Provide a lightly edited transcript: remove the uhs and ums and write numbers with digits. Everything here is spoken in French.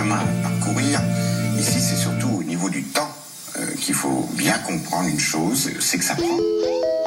chemin à parcourir. Ici, c'est surtout au niveau du temps qu'il faut bien comprendre une chose, c'est que ça prend.